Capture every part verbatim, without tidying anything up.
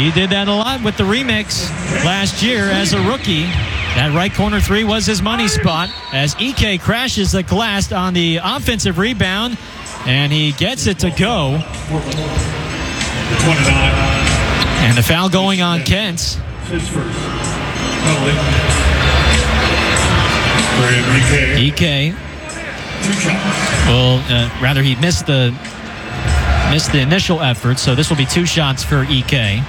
He did that a lot with the remix last year as a rookie. That right corner three was his money spot as Ike crashes the glass on the offensive rebound, and he gets it to go. And the foul going on Kent. Ike. Well, uh, rather he missed the missed the initial effort, so this will be two shots for Ike.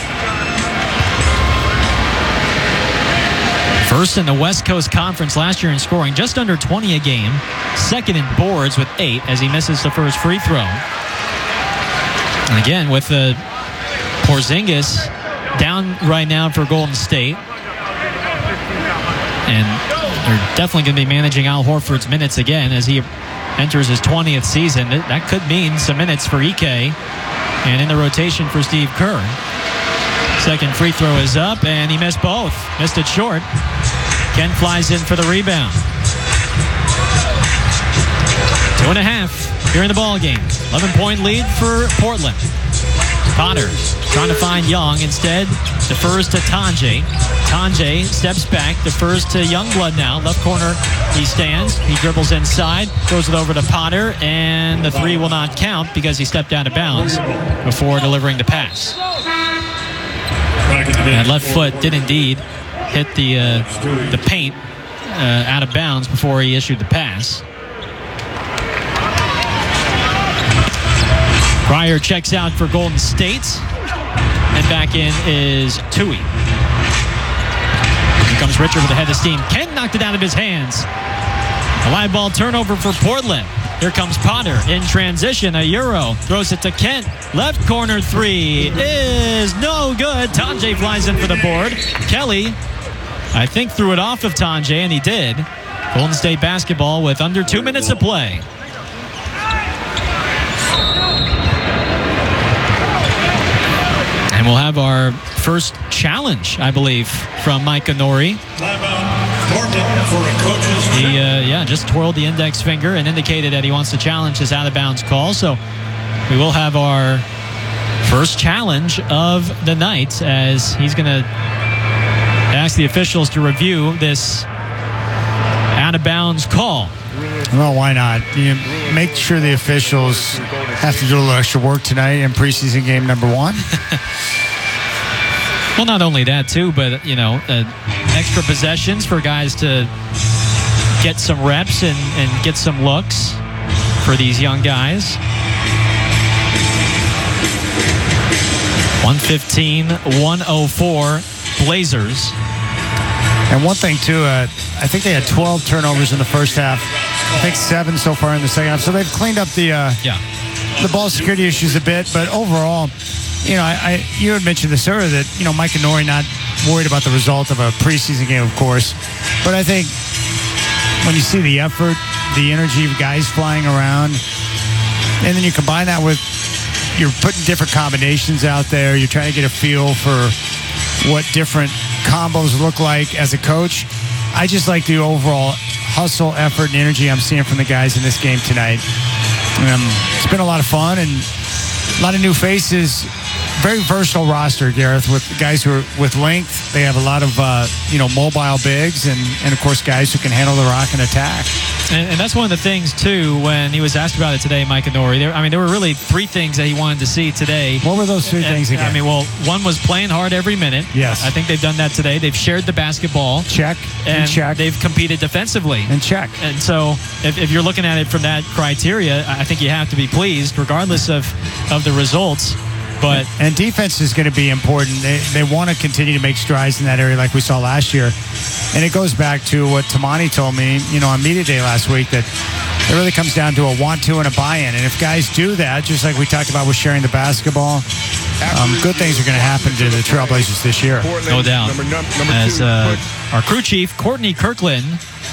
First in the West Coast Conference last year in scoring, just under twenty a game. Second in boards with eight as he misses the first free throw. And again, with the Porzingis down right now for Golden State. And they're definitely going to be managing Al Horford's minutes again as he enters his twentieth season. That could mean some minutes for Ike and in the rotation for Steve Kerr. Second free throw is up, and he missed both. Missed it short. Kent flies in for the rebound. Two and a half here in the ball game. eleven-point lead for Portland. Potter trying to find Young. Instead, defers to Tonje. Tonje steps back, defers to Youngblood now. Left corner, he stands. He dribbles inside, throws it over to Potter, and the three will not count because he stepped out of bounds before delivering the pass. That left foot did indeed hit the uh, the paint uh, out of bounds before he issued the pass. Pryor checks out for Golden State, and back in is Tui. Here comes Richard with a head of steam. Kent knocked it out of his hands. A live ball turnover for Portland. Here comes Potter in transition. A Euro throws it to Kent. Left corner three is no good. Tonje flies in for the board. Kelly, I think, threw it off of Tonje, and he did. Golden State basketball with under two minutes to play. And we'll have our first challenge, I believe, from Micah Nori. He, uh, yeah, just twirled the index finger and indicated that he wants to challenge his out-of-bounds call. So we will have our first challenge of the night as he's going to ask the officials to review this out-of-bounds call. Well, why not? You make sure the officials have to do a little extra work tonight in preseason game number one. Well, not only that, too, but, you know, uh, extra possessions for guys to get some reps and, and get some looks for these young guys. one fifteen one oh four Blazers. And one thing, too, uh, I think they had twelve turnovers in the first half. I think seven so far in the second half. So they've cleaned up the uh, yeah. the ball security issues a bit. But overall, you know, I, I you had mentioned this earlier that, you know, Micah Nori not worried about the result of a preseason game, of course. But I think when you see the effort, the energy of guys flying around, and then you combine that with you're putting different combinations out there, you're trying to get a feel for what different combos look like as a coach. I just like the overall hustle, effort, and energy I'm seeing from the guys in this game tonight. Um, it's been a lot of fun and a lot of new faces. Very versatile roster, Gareth, with guys who are with length. They have a lot of, uh, you know, mobile bigs and, and, of course, guys who can handle the rock and attack. And, and that's one of the things, too, when he was asked about it today, Micah Nori. There, I mean, there were really three things that he wanted to see today. What were those three and, things again? I mean, well, one was playing hard every minute. Yes. I think they've done that today. They've shared the basketball. Check. And, and check. They've competed defensively. And check. And so if, if you're looking at it from that criteria, I think you have to be pleased, regardless of, of the results. But and defense is going to be important. They, they want to continue to make strides in that area like we saw last year. And it goes back to what Tamani told me, you know, on Media Day last week, that it really comes down to a want to and a buy-in. And if guys do that, just like we talked about with sharing the basketball, um, good things are going to happen to the Trailblazers this year. No doubt. As uh, our crew chief, Courtney Kirkland,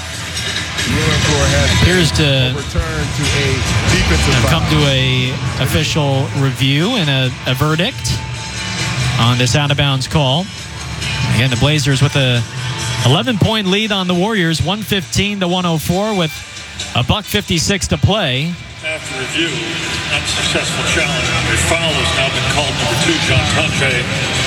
appears to have come to a official review and a, a verdict on this out-of-bounds call. Again, the Blazers with a eleven-point lead on the Warriors, one fifteen to one oh four with a buck fifty-six to play. After review, unsuccessful challenge. A foul has now been called number two, John Tonje.